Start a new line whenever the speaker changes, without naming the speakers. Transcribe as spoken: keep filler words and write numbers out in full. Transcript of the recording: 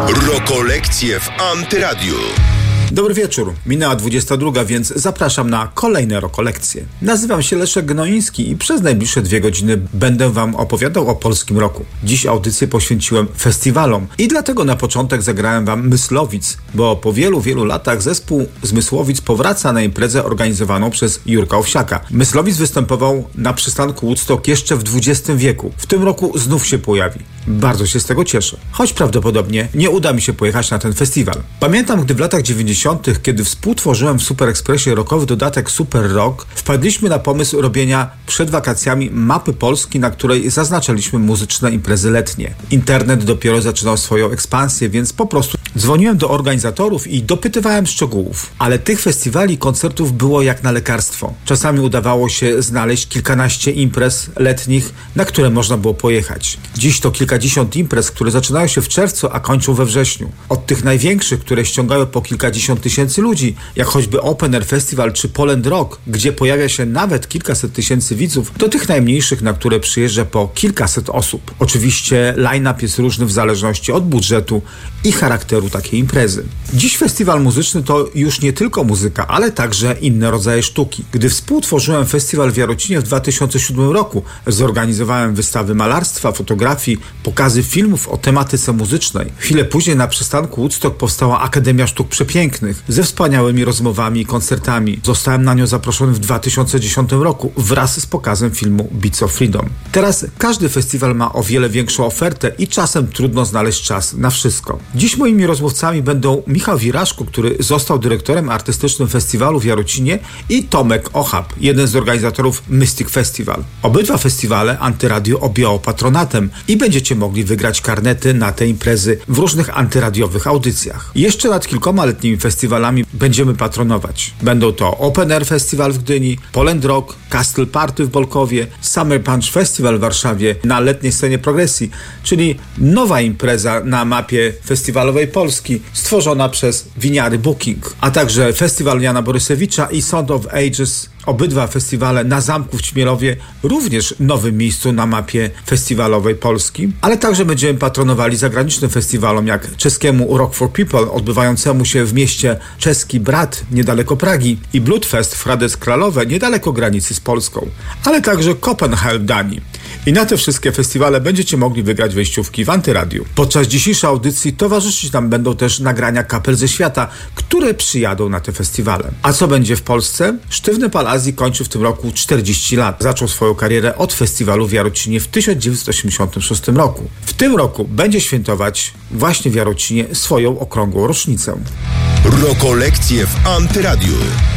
Rokolekcje w Antyradiu.
Dobry wieczór, minęła dwudziesta druga, więc zapraszam na kolejne rokolekcje. Nazywam się Leszek Gnoiński i przez najbliższe dwie godziny będę wam opowiadał o polskim roku. Dziś audycję poświęciłem festiwalom i dlatego na początek zagrałem wam Myslowic, bo po wielu, wielu latach zespół z Mysłowic powraca na imprezę organizowaną przez Jurka Owsiaka. Myslowic występował na przystanku Woodstock jeszcze w dwudziestym wieku. W tym roku znów się pojawi. Bardzo się z tego cieszę, choć prawdopodobnie nie uda mi się pojechać na ten festiwal. Pamiętam, gdy w latach dziewięćdziesiątych, kiedy współtworzyłem w Super Expressie rockowy dodatek Super Rock, wpadliśmy na pomysł robienia przed wakacjami mapy Polski, na której zaznaczaliśmy muzyczne imprezy letnie. Internet dopiero zaczynał swoją ekspansję, więc po prostu dzwoniłem do organizatorów i dopytywałem szczegółów. Ale tych festiwali i koncertów było jak na lekarstwo. Czasami udawało się znaleźć kilkanaście imprez letnich, na które można było pojechać. Dziś to kilkadziesiąt imprez, które zaczynają się w czerwcu, a kończą we wrześniu. Od tych największych, które ściągają po kilkadziesiąt tysięcy ludzi, jak choćby Open Air Festival czy Poland Rock, gdzie pojawia się nawet kilkaset tysięcy widzów, do tych najmniejszych, na które przyjeżdża po kilkaset osób. Oczywiście line-up jest różny w zależności od budżetu i charakteru takiej imprezy. Dziś festiwal muzyczny to już nie tylko muzyka, ale także inne rodzaje sztuki. Gdy współtworzyłem festiwal w Jarocinie w dwa tysiące siódmym roku, zorganizowałem wystawy malarstwa, fotografii, pokazy filmów o tematyce muzycznej. Chwilę później na przystanku Woodstock powstała Akademia Sztuk Przepięknych ze wspaniałymi rozmowami i koncertami. Zostałem na nią zaproszony w dwa tysiące dziesiątym roku wraz z pokazem filmu Beats of Freedom. Teraz każdy festiwal ma o wiele większą ofertę i czasem trudno znaleźć czas na wszystko. Dziś moimi rozmówcami będą Michał Wiraszko, który został dyrektorem artystycznym festiwalu w Jarocinie, i Tomek Ochab, jeden z organizatorów Mystic Festival. Obydwa festiwale Antyradio objęło patronatem i będziecie mogli wygrać karnety na te imprezy w różnych antyradiowych audycjach. Jeszcze nad kilkoma letnimi festiwalami będziemy patronować. Będą to Open Air Festival w Gdyni, Poland Rock, Castle Party w Bolkowie, Summer Punch Festival w Warszawie na letniej scenie progresji, czyli nowa impreza na mapie festiwalowej Polski stworzona przez Winiary Booking, a także Festiwal Jana Borysewicza i Sound of Ages. Obydwa festiwale na Zamku w Ćmielowie, również nowym miejscu na mapie festiwalowej Polski, ale także będziemy patronowali zagranicznym festiwalom jak czeskiemu Rock for People odbywającemu się w mieście Czeski Brat niedaleko Pragi i Bloodfest w Hradec Králové niedaleko granicy z Polską, ale także Copenhagen w Danii. I na te wszystkie festiwale będziecie mogli wygrać wejściówki w Antyradiu. Podczas dzisiejszej audycji towarzyszyć nam będą też nagrania kapel ze świata, które przyjadą na te festiwale. A co będzie w Polsce? Sztywny Pal Azji kończy w tym roku czterdzieści lat. Zaczął swoją karierę od festiwalu w Jarocinie w tysiąc dziewięćset osiemdziesiątym szóstym roku. W tym roku będzie świętować właśnie w Jarocinie swoją okrągłą rocznicę.
Rokolekcje w Antyradiu.